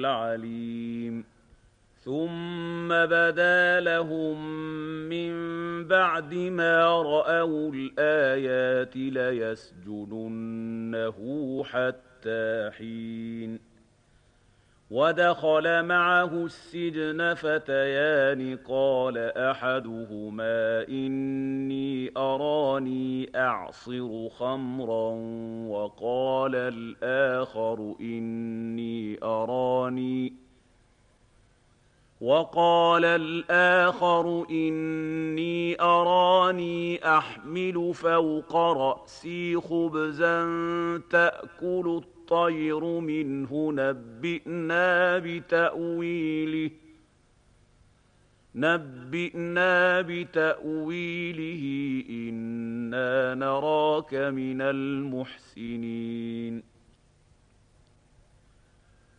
العليم ثم بدا لهم من بعد ما رأوا الآيات ليسجننه حتى حين ودخل معه السجن فتيان قال أحدهما إني أراني أعصر خمرا وقال الآخر إني أراني أحمل فوق رأسي خبزا تأكل الطير منه نبئنا بتأويله إنا نراك من المحسنين